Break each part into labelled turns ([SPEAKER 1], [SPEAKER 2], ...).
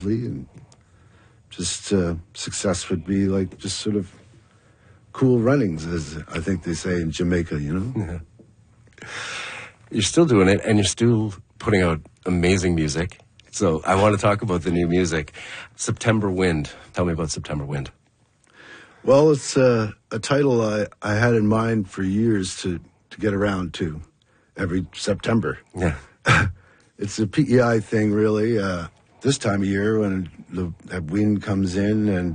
[SPEAKER 1] and just success would be like just sort of cool runnings, as I think they say in Jamaica, you know?
[SPEAKER 2] Yeah. You're still doing it, and you're still putting out amazing music. So I want to talk about the new music. September Wind. Tell me about September Wind.
[SPEAKER 1] Well, it's a title I had in mind for years to get around to every September.
[SPEAKER 2] Yeah.
[SPEAKER 1] It's a PEI thing, really. This time of year when that wind comes in and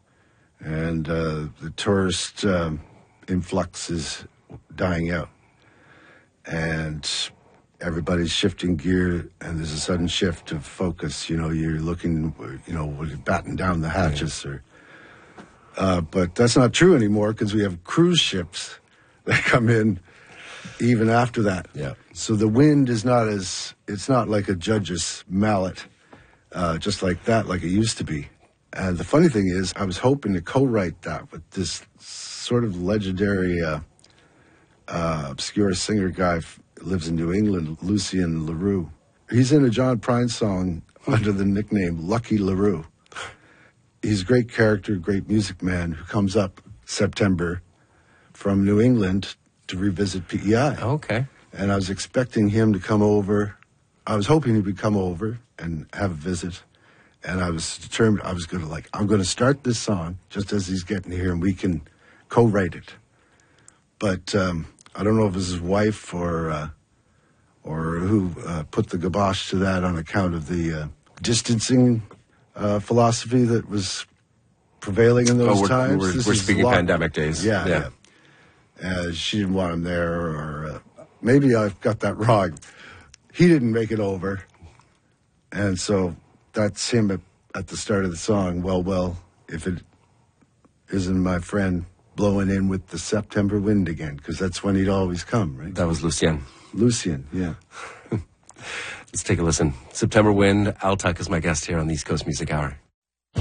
[SPEAKER 1] the tourist influx is dying out. And everybody's shifting gear, and there's a sudden shift of focus. You know, you're looking, you're batting down the hatches. But that's not true anymore because we have cruise ships that come in even after that.
[SPEAKER 2] Yeah.
[SPEAKER 1] So the wind is it's not like a judge's mallet, just like that, like it used to be. And the funny thing is, I was hoping to co-write that with this sort of legendary, obscure singer guy lives in New England, Lucien LaRue. He's in a John Prine song under the nickname Lucky LaRue. He's a great character, great music man who comes up September from New England to revisit PEI.
[SPEAKER 2] Okay.
[SPEAKER 1] And I was expecting him to come over. I was hoping he would come over and have a visit. And I was determined I'm going to start this song just as he's getting here and we can co-write it. But I don't know if it was his wife or who put the kibosh to that on account of the distancing philosophy that was prevailing in those times.
[SPEAKER 2] We're speaking pandemic days.
[SPEAKER 1] Yeah. She didn't want him there, or maybe I've got that wrong. He didn't make it over. And so that's him at the start of the song. Well, if it isn't my friend blowing in with the September wind again, because that's when he'd always come, right?
[SPEAKER 2] That was Lucien,
[SPEAKER 1] yeah.
[SPEAKER 2] Let's take a listen. September Wind. Al Tuck is my guest here on the East Coast Music Hour.